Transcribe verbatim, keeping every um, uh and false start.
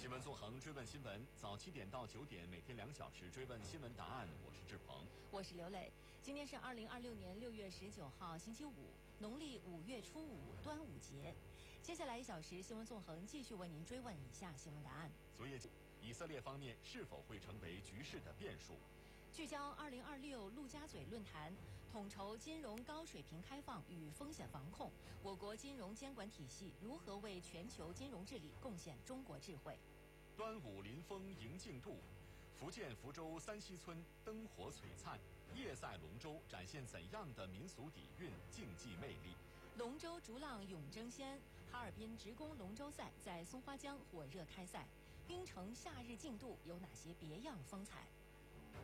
新闻纵横追问新闻，早七点到九点，每天两小时追问新闻答案。我是志鹏， 我是刘磊。今天是二零二六年六月十九号，星期五，农历五月初五，端午节。接下来一小时，新闻纵横继续为您追问以下新闻答案。 昨夜，以色列方面是否会成为局势的变数？ 聚焦二零二六陆家嘴论坛，统筹金融高水平开放与风险防控，我国金融监管体系如何为全球金融治理贡献中国智慧？ 端午临风迎竞渡，福建福州三溪村灯火璀璨，夜赛龙舟展现怎样的民俗底蕴、竞技魅力？ 龙舟逐浪永争先，哈尔滨职工龙舟赛在松花江火热开赛，冰城夏日竞渡有哪些别样风采？